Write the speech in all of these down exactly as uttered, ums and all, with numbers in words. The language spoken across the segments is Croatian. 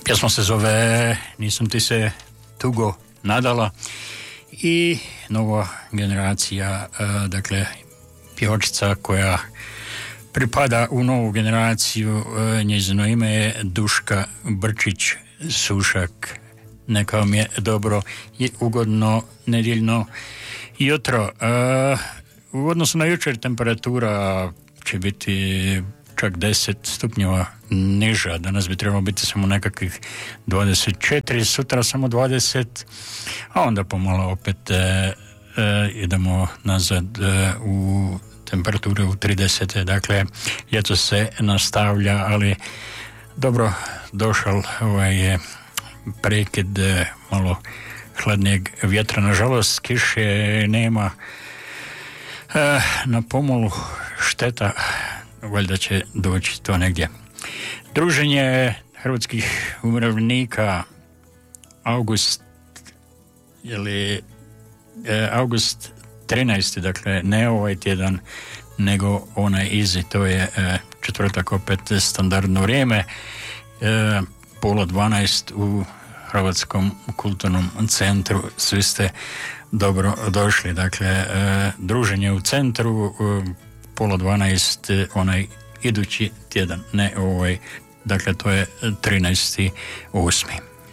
Pjesma se zove Nisam ti se tugo nadala i nova generacija, dakle pjevačica koja pripada u novu generaciju, njezino ime je Duška Brčić-Sušak. Neka vam je dobro i ugodno nedjeljno jutro. U odnosu na jučer temperatura će biti čak deset stupnjeva niža. Danas bi trebalo biti samo nekakvih dvadeset četiri, sutra samo dvadeset, a onda pomalo opet e, e, idemo nazad e, u temperature u trideset. Dakle, ljeto se nastavlja, ali dobro došao ovaj je prekid e, malo hladnijeg vjetra. Nažalost, kiše nema e, na pomolu, šteta, valjda će doći to negdje. Druženje hrvatskih umirovljenika August ili e, August trinaesti, dakle ne ovaj tjedan nego onaj izi, to je e, četvrtak, opet standardno vrijeme, e, pola dvanaest u Hrvatskom kulturnom centru. Svi ste dobro došli. Dakle, e, druženje u centru, e, pola dvanaest onaj idući tjedan, ne ovaj, dakle to je trinaesti osmi.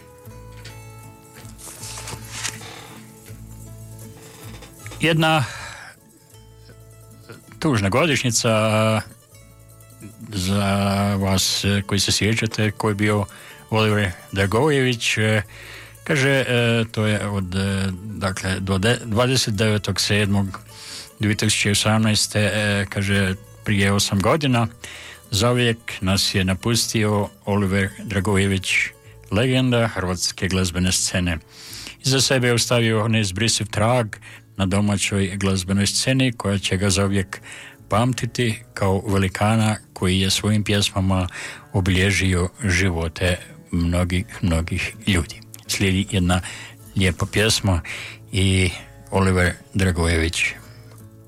Jedna tužna godišnjica za vas koji se sjećate, koji je bio Oliver Dragojević. Kaže, to je od dakle do dvadeset devetog sedmog dvije tisuće osamnaeste. Kaže, prije osam godina zauvijek nas je napustio Oliver Dragojević, legenda hrvatske glazbene scene. Iza sebe je ostavio neizbrisiv trag na domaćoj glazbenoj sceni koja će ga zauvijek pamtiti kao velikana koji je svojim pjesmama obilježio živote mnogih, mnogih ljudi. Slijedi jedna lijepa pjesma i Oliver Dragojević.